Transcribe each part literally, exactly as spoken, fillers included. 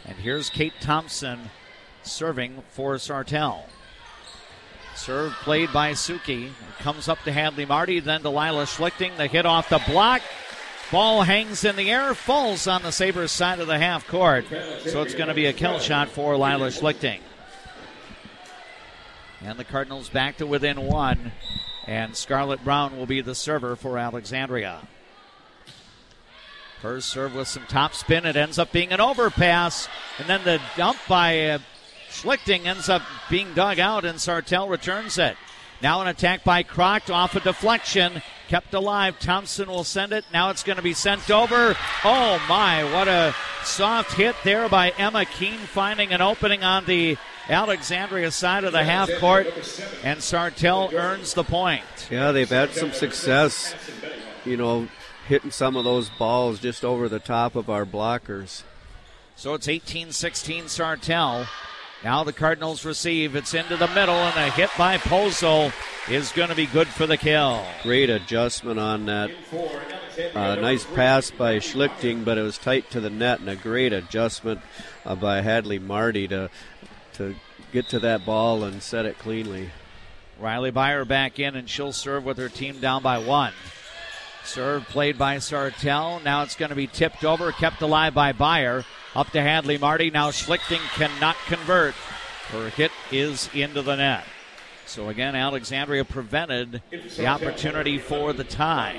And here's Kate Thompson serving for Sartell. Serve played by Suki. Comes up to Hadley Marty, then to Lila Schlichting. The hit off the block. Ball hangs in the air, falls on the Sabres side of the half court. So it's going to be a kill shot for Lila Schlichting. And the Cardinals back to within one. And Scarlett Brown will be the server for Alexandria. First serve with some top spin. It ends up being an overpass. And then the dump by uh, Schlichting ends up being dug out, and Sartell returns it. Now an attack by Croct off a deflection. Kept alive. Thompson will send it. Now it's going to be sent over. Oh, my. What a soft hit there by Emma Keene, finding an opening on the Alexandria side of the half court. And Sartell earns the point. Yeah, they've had some success, you know, hitting some of those balls just over the top of our blockers. So it's eighteen sixteen Sartell. Now the Cardinals receive. It's into the middle, and a hit by Pozo is going to be good for the kill. Great adjustment on that. Uh, nice pass by Schlichting, but it was tight to the net, and a great adjustment uh, by Hadley Marty to to get to that ball and set it cleanly. Riley Byer back in, and she'll serve with her team down by one. Serve played by Sartell. Now it's going to be tipped over, kept alive by Byer. Up to Hadley Marty. Now Schlichting cannot convert. Her hit is into the net. So again, Alexandria prevented the opportunity for the tie.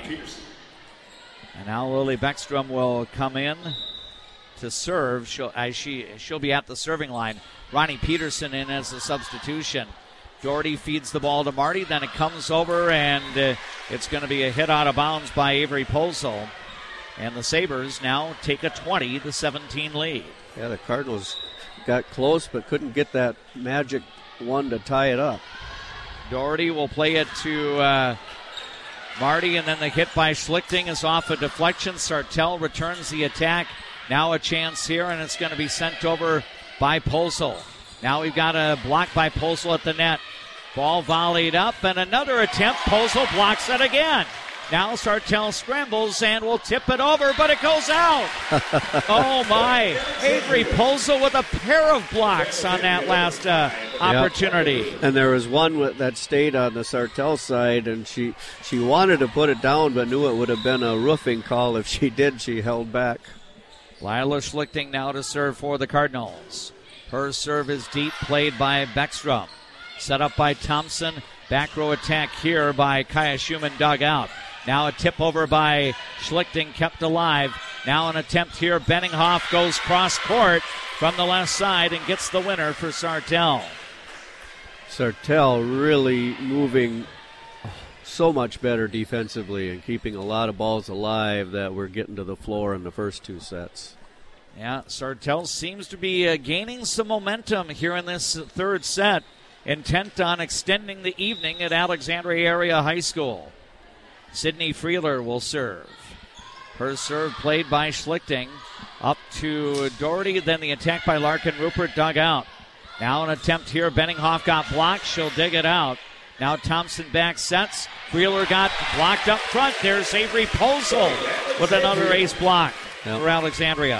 And now Lily Beckstrom will come in to serve. She'll, as she, she'll be at the serving line. Ronnie Peterson in as a substitution. Doherty feeds the ball to Marty. Then it comes over, and uh, it's going to be a hit out of bounds by Avery Pozo. And the Sabres now take a twenty to seventeen lead. Yeah, the Cardinals got close but couldn't get that magic one to tie it up. Doherty will play it to uh, Marty, and then the hit by Schlichting is off a deflection. Sartell returns the attack. Now a chance here, and it's going to be sent over by Pozo. Now we've got a block by Pozo at the net. Ball volleyed up, and another attempt. Pozo blocks it again. Now Sartell scrambles and will tip it over, but it goes out. Oh, my. Avery Pozo with a pair of blocks on that last uh, opportunity. Yep. And there was one that stayed on the Sartell side, and she, she wanted to put it down but knew it would have been a roofing call. If she did, she held back. Lila Schlichting now to serve for the Cardinals. Her serve is deep, played by Beckstrom. Set up by Thompson. Back row attack here by Kaya Schumann, dug out. Now a tip over by Schlichting, kept alive. Now an attempt here. Benninghoff goes cross court from the left side and gets the winner for Sartell. Sartell really moving so much better defensively and keeping a lot of balls alive that were getting to the floor in the first two sets. Yeah, Sartell seems to be uh, gaining some momentum here in this third set, intent on extending the evening at Alexandria Area High School. Sydney Freeler will serve. Her serve played by Schlichting. Up to Doherty, then the attack by Larkin Rupert, dug out. Now an attempt here. Benninghoff got blocked. She'll dig it out. Now Thompson back sets. Freeler got blocked up front. There's Avery Pozo with another ace block yep. for Alexandria.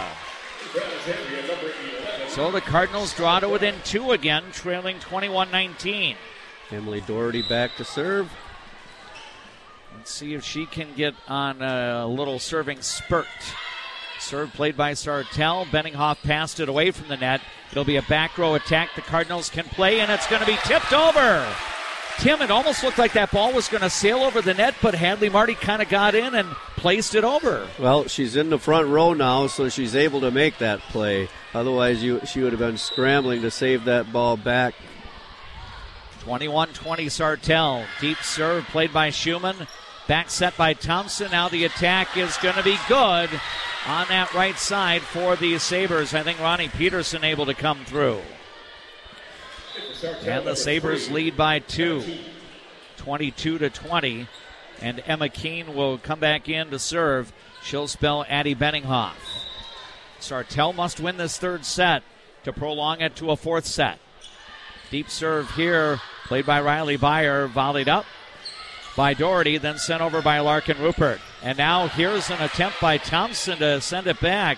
So the Cardinals draw to within two again, trailing twenty-one nineteen. Emily Doherty back to serve. Let's see if she can get on a little serving spurt. Serve played by Sartell. Benninghoff passed it away from the net. It'll be a back row attack the Cardinals can play, and it's going to be tipped over. Tim, it almost looked like that ball was going to sail over the net, but Hadley Marty kind of got in and placed it over. Well, she's in the front row now, so she's able to make that play. Otherwise, you, she would have been scrambling to save that ball back. twenty-one twenty Sartell. Deep serve played by Schumann. Back set by Thompson. Now the attack is going to be good on that right side for the Sabres. I think Ronnie Peterson able to come through. And the Sabres lead by two, twenty-two to twenty. And Emma Keene will come back in to serve. She'll spell Addie Benninghoff. Sartell must win this third set to prolong it to a fourth set. Deep serve here, played by Riley Byer, volleyed up by Doherty, then sent over by Larkin Rupert. And now here's an attempt by Thompson to send it back.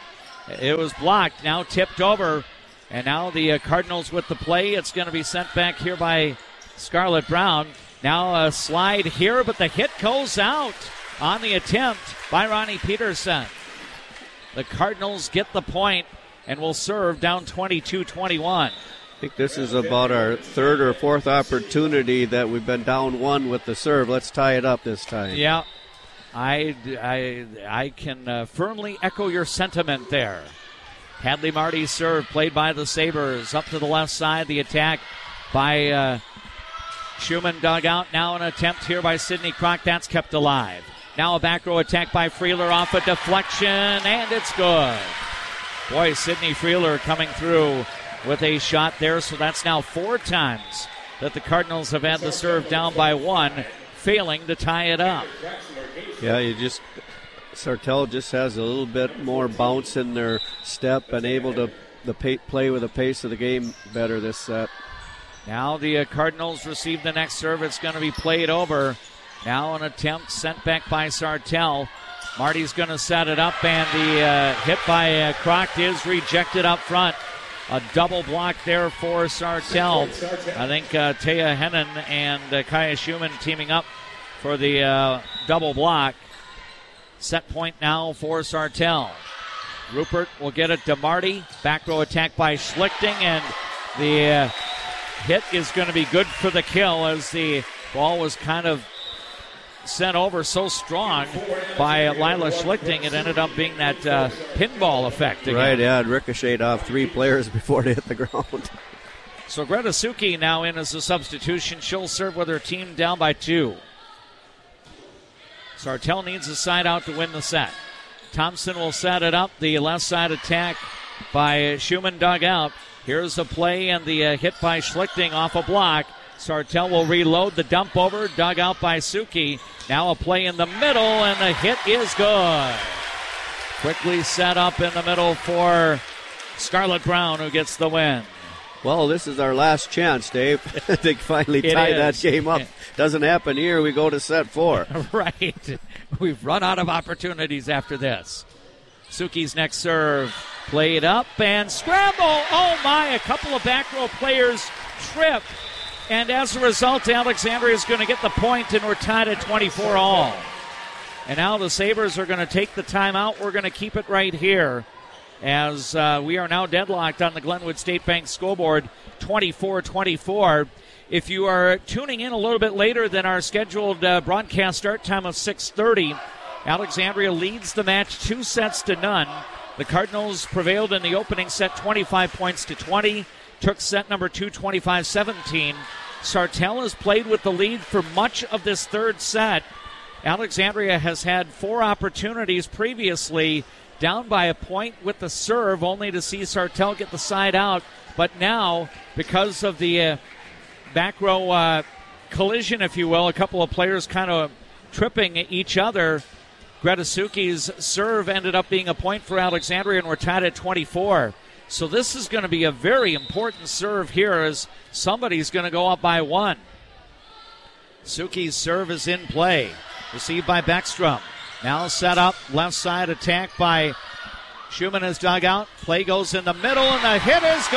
It was blocked, now tipped over. And now the uh, Cardinals with the play. It's going to be sent back here by Scarlett Brown. Now a slide here, but the hit goes out on the attempt by Ronnie Peterson. The Cardinals get the point and will serve down twenty-two twenty-one. I think this is about our third or fourth opportunity that we've been down one with the serve. Let's tie it up this time. Yeah, I, I, I can uh, firmly echo your sentiment there. Hadley Marty's serve played by the Sabres. Up to the left side, the attack by uh, Schumann dug out. Now an attempt here by Sidney Kroc. That's kept alive. Now a back row attack by Freeler off a deflection, and it's good. Boy, Sidney Freeler coming through with a shot there, so that's now four times that the Cardinals have had the serve down by one, failing to tie it up. Yeah, you just, Sartell just has a little bit more bounce in their step and able to the pay, play with the pace of the game better this set. Now the uh, Cardinals receive the next serve. It's going to be played over. Now an attempt sent back by Sartell. Marty's going to set it up, and the uh, hit by uh, Kroc is rejected up front. A double block there for Sartell. I think uh, Taya Hennon and uh, Kaya Schumann teaming up for the uh, double block. Set point now for Sartell. Rupert will get it to Marty. Back row attack by Schlichting, and the uh, hit is going to be good for the kill as the ball was kind of sent over so strong by Lila Schlichting. It ended up being that uh, pinball effect again. Right, yeah, it ricocheted off three players before they hit the ground. So Greta Suki now in as a substitution. She'll serve with her team down by two. Sartell needs a side out to win the set. Thompson will set it up. The left side attack by Schumann dug out. Here's a play and the uh, hit by Schlichting off a block. Sartell will reload the dump over, dug out by Suki. Now a play in the middle, and the hit is good. Quickly set up in the middle for Scarlett Brown, who gets the win. Well, this is our last chance, Dave. They finally It tie is. that game up. Doesn't happen here. We go to set four. Right. We've run out of opportunities after this. Suki's next serve. Played up and scramble. Oh, my. A couple of back row players trip. And as a result, Alexandria is going to get the point, and we're tied at twenty-four all. And now the Sabres are going to take the timeout. We're going to keep it right here as uh, we are now deadlocked on the Glenwood State Bank scoreboard, twenty-four twenty-four. If you are tuning in a little bit later than our scheduled uh, broadcast start time of six thirty, Alexandria leads the match two sets to none. The Cardinals prevailed in the opening set twenty-five points to twenty. Took set number two, twenty-five seventeen. Sartell has played with the lead for much of this third set. Alexandria has had four opportunities previously, down by a point with the serve, only to see Sartell get the side out. But now, because of the uh, back row uh, collision, if you will, a couple of players kind of tripping each other, Greta Suki's serve ended up being a point for Alexandria, and we're tied at twenty-four. So this is going to be a very important serve here as somebody's going to go up by one. Suki's serve is in play. Received by Beckstrom. Now set up. Left side attack by Schumann is dug out. Play goes in the middle, and the hit is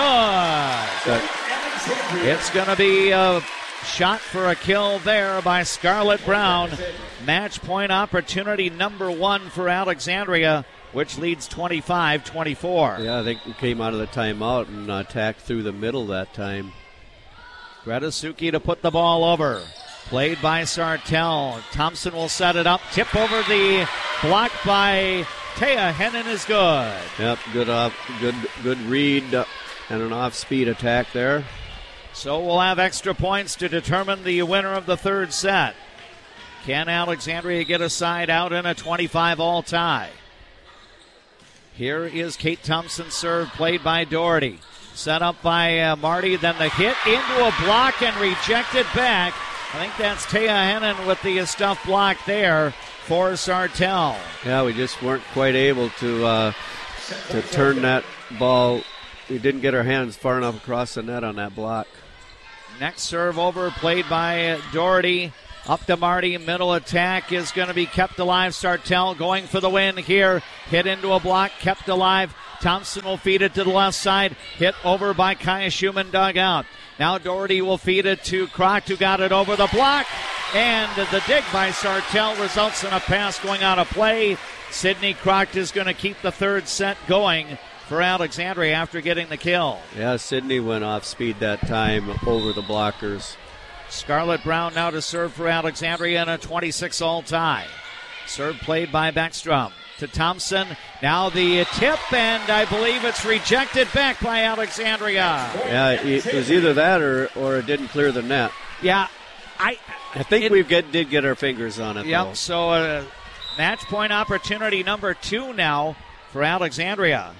good. It's going to be a shot for a kill there by Scarlett Brown. Match point opportunity number one for Alexandria, which leads twenty-five twenty-four. Yeah, I think we came out of the timeout and attacked through the middle that time. Greta Suki to put the ball over. Played by Sartell. Thompson will set it up. Tip over the block by Taya Hennon is good. Yep, good off, good good read uh, and an off-speed attack there. So we'll have extra points to determine the winner of the third set. Can Alexandria get a side out in a twenty-five all tie? Here is Kate Thompson's serve, played by Doherty. Set up by uh, Marty, then the hit into a block and rejected back. I think that's Taya Hennon with the stuff block there for Sartell. Yeah, we just weren't quite able to uh, to turn that ball. We didn't get our hands far enough across the net on that block. Next serve over, played by Doherty. Up to Marty, middle attack is going to be kept alive. Sartell going for the win here. Hit into a block, kept alive. Thompson will feed it to the left side. Hit over by Kaya Schumann, dug out. Now Doherty will feed it to Crocht, who got it over the block. And the dig by Sartell results in a pass going out of play. Sidney Crocht is going to keep the third set going for Alexandria after getting the kill. Yeah, Sidney went off speed that time over the blockers. Scarlett Brown now to serve for Alexandria in a twenty-six all tie. Serve played by Beckstrom to Thompson. Now the tip, and I believe it's rejected back by Alexandria. Yeah, it was either that or, or it didn't clear the net. Yeah, I I think we get did get our fingers on it. Yep, though. so uh, match point opportunity number two now for Alexandria.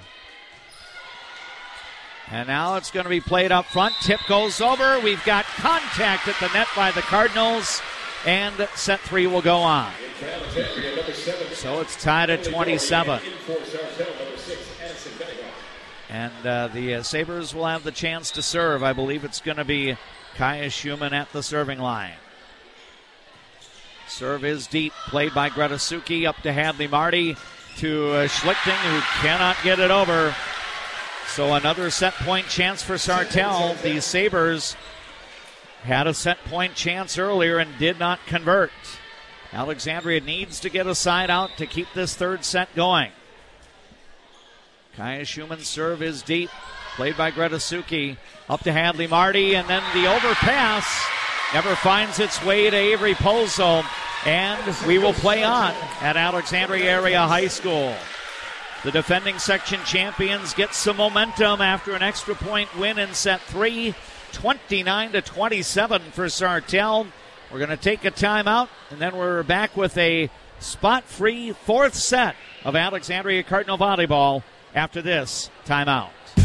And now it's going to be played up front. Tip goes over. We've got contact at the net by the Cardinals. And set three will go on. So it's tied at twenty-seven. And uh, the uh, Sabres will have the chance to serve. I believe it's going to be Kaya Schumann at the serving line. Serve is deep. Played by Greta Suki up to Hadley Marty to uh, Schlichting, who cannot get it over. So another set point chance for Sartell. The Sabres had a set point chance earlier and did not convert. Alexandria needs to get a side out to keep this third set going. Kaya Schumann's serve is deep. Played by Greta Suki. Up to Hadley Marty, and then the overpass never finds its way to Avery Pozo. And we will play on at Alexandria Area High School. The defending section champions get some momentum after an extra point win in set three. twenty-nine to twenty-seven for Sartell. We're going to take a timeout, and then we're back with a spot-free fourth set of Alexandria Cardinal volleyball after this timeout.